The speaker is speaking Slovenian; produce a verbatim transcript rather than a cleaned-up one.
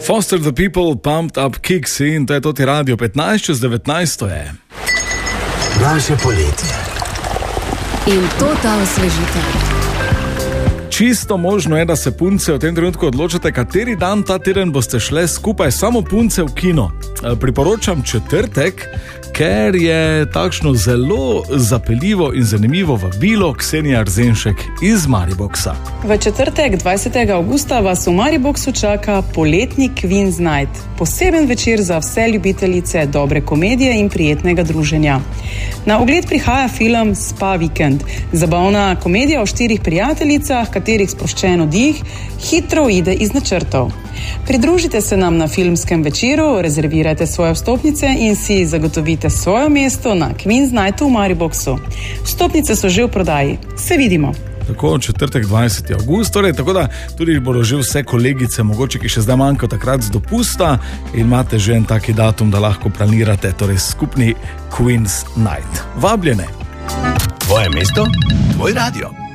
Foster the People, Pumped Up Kicks in to je toti radio petnajst čez devetnajst je. Naše poletje. In to ta osvežitev. Čisto možno je, da se punce v tem trenutku odločate, kateri dan ta teden boste šle skupaj samo punce v kino. Priporočam četrtek, ker je takšno zelo zapeljivo in zanimivo vabilo Ksenija Rzenšek iz Mariboxa. V četrtek, dvajsetega avgusta, vas v Mariboxu čaka poletni Queen's Night. Poseben večer za vse ljubiteljice dobre komedije in prijetnega druženja. Na ogled prihaja film Spa Weekend, zabavna komedija o štirih prijateljicah, katerih sproščen oddih hitro uide iz načrtov. Pridružite se nam na filmskem večeru, rezervirajte svoje vstopnice in si zagotovite svoje mesto na Queen's Nightu v Mariboxu. Vstopnice so že v prodaji. Se vidimo. Tako, četrtek dvajseti avgust, torej, tako da tudi bodo že vse kolegice, mogoče ki še zdaj manjka takrat z dopusta in imate že en taki datum, da lahko planirate, torej skupni Queen's Night. Vabljene! Tvoje mesto, tvoj radio.